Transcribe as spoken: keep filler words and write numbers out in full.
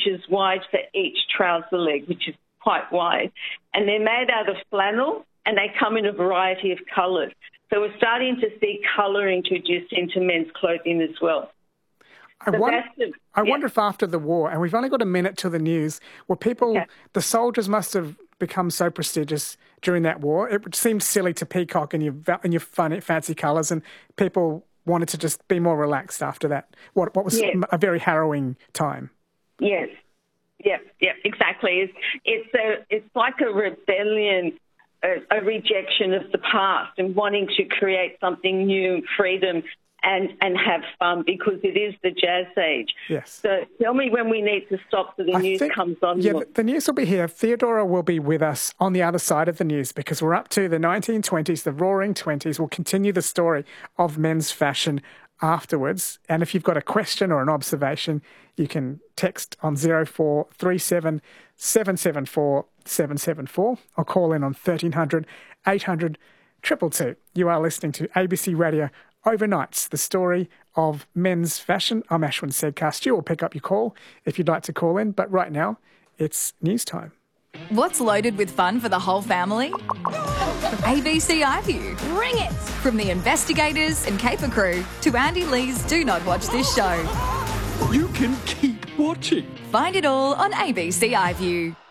inches wide for each trouser leg, which is quite wide. And they're made out of flannel, and they come in a variety of colours. So we're starting to see colour introduced into men's clothing as well. I, so wonder, the, I yeah. wonder if after the war, and we've only got a minute till the news, were people, okay. the soldiers must have become so prestigious during that war. It seemed silly to peacock in your in your fun, fancy colours, and people wanted to just be more relaxed after that. What what was yes. a very harrowing time. Yes, yeah, yeah, exactly. It's it's a it's like a rebellion, a, a rejection of the past, and wanting to create something new, freedom. And, and have fun, because it is the jazz age. Yes. So tell me when we need to stop so the I news think, comes on. Yeah, the, the news will be here. Theodora will be with us on the other side of the news, because we're up to the nineteen twenties, the roaring twenties. We'll continue the story of men's fashion afterwards. And if you've got a question or an observation, you can text on zero four three seven, seven seven four, seven seven four or call in on thirteen hundred, eight hundred, two two two. You are listening to A B C Radio Overnights, the story of men's fashion. I'm Ashwin Sedkar. You will pick up your call if you'd like to call in, but right now it's news time. What's loaded with fun for the whole family? A B C iView. Bring it! From the investigators and caper crew to Andy Lee's Do Not Watch This Show. You can keep watching. Find it all on A B C iView.